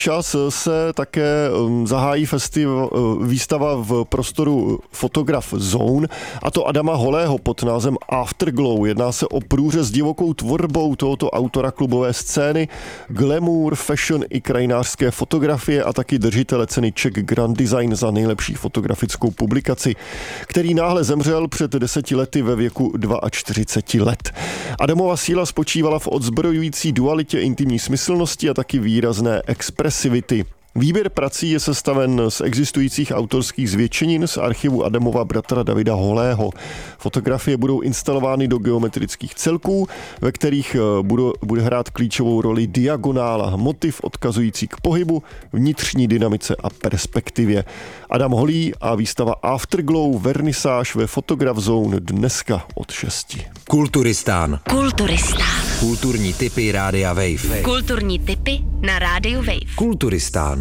čas se také zahájí výstava v prostoru Photograph Zone, a to Adama Holého pod názvem Afterglow. Jedná se o průřez divokou tvorbou tohoto autora klubové scény, glamour, fashion i krajinářské fotografie a taky držitele ceny Czech Grand Design za nejlepší fotografickou publikaci, který náhle zemřel před 10 lety ve věku 42 let. Adamova síla spočívala v odzbrojující dualitě intimní smyslnosti a taky výrazné expresivity. Výběr prací je sestaven z existujících autorských zvětšenin z archivu Adamova bratra Davida Holého. Fotografie budou instalovány do geometrických celků, ve kterých bude hrát klíčovou roli diagonála, motiv odkazující k pohybu, vnitřní dynamice a perspektivě. Adam Holý a výstava Afterglow vernisáž ve Photograph Zone dneska od 6. Kulturistán. Kulturistán. Kulturní tipy Rádia Wave. Kulturní tipy na Rádiu Wave. Kulturistán.